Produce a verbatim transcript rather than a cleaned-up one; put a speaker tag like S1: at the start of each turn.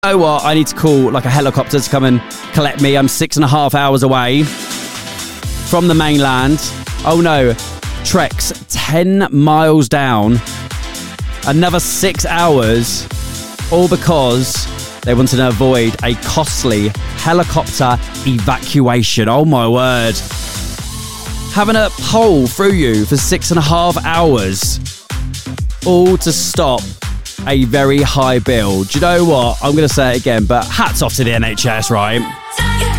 S1: Oh, what? I need to call like a helicopter to come and collect me. I'm six and a half hours away from the mainland. Oh no, treks ten miles down, another six hours, all because they wanted to avoid a costly helicopter evacuation. Oh my word. Having a pole through you for six and a half hours, all to stop a very high bill. Do you know what? I'm going to say it again, but hats off to the N H S, right?